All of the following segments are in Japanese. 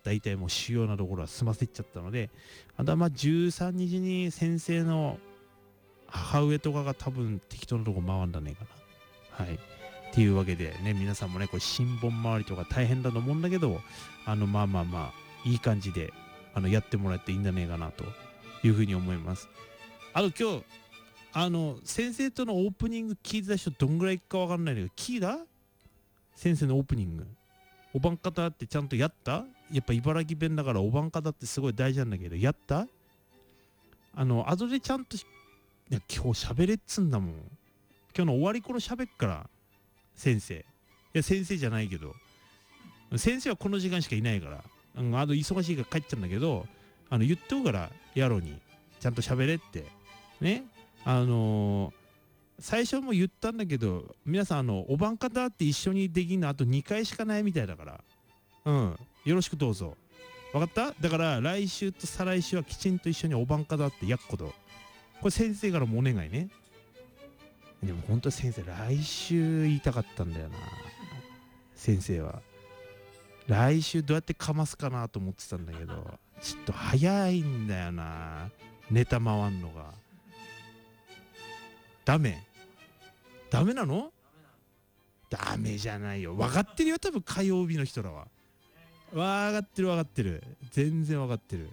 大体もう主要なところは済ませちゃったので、あとはまあ13日に先生の母上とかが多分適当なとこ回んだねえかな。はい。っていうわけでね、皆さんもね、これ新本周りとか大変だと思うんだけど、まあ、いい感じで、やってもらっていいんじゃねえかなというふうに思います。あと今日、先生とのオープニング聞いてた人どんぐらいかわかんないけど、聞いた先生のオープニング。おばん方ってちゃんとやった？やっぱ茨城弁だからおばん方ってすごい大事なんだけど、やった？後でちゃんと、いや、今日喋れっつんだもん。今日の終わり頃喋っから、先生。いや、先生じゃないけど、先生はこの時間しかいないから、忙しいから帰っちゃうんだけど、言っとうから、野郎に、ちゃんと喋れって。ね。最初も言ったんだけど、皆さん、おばん方って一緒にできんのあと2回しかないみたいだから、よろしくどうぞ。わかった？だから、来週と再来週はきちんと一緒におばん方ってやっこと。これ先生からもお願いね。でも本当先生、来週言いたかったんだよな。先生は。来週どうやってかますかなと思ってたんだけど、ちょっと早いんだよな。ネタ回んのが。ダメなの？ダメじゃないよ。分かってるよ、多分火曜日の人らは。分かってる。全然分かってる。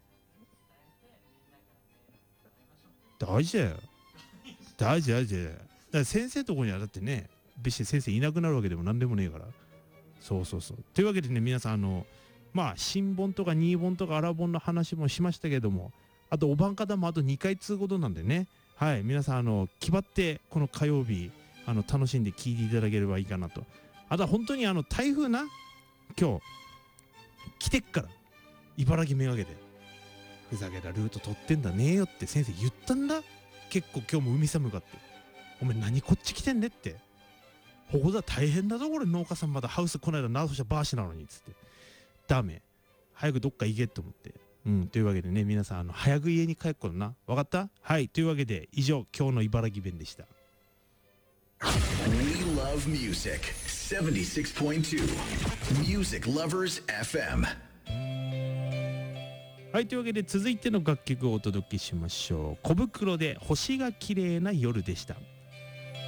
大事だよ。大事。だから先生とこにはだってね、別に先生いなくなるわけでも何でもねえから。そう。というわけでね、皆さん、まあ、新本とか二本とか荒本の話もしましたけども、あと、おばん方もあと2回つうことなんでね、はい、皆さん、気張って、この火曜日、楽しんで聞いていただければいいかなと。あとは本当に台風な、今日、来てっから、茨城めがけて、ふざけたルート取ってんだねえよって先生言ったんだ。結構今日も海寒かって。お前何こっち来てんねって。ここだ大変だぞこれ農家さんまだハウスこないだ直したバーシなのにっつって。ダメ。早くどっか行けって思って。というわけでね、皆さん早く家に帰っころな。わかった？はい。というわけで以上、今日の茨城弁でした。 We love music. 76.2 Music Lovers FM。 はい。というわけで続いての楽曲をお届けしましょう。小袋で星が綺麗な夜でした。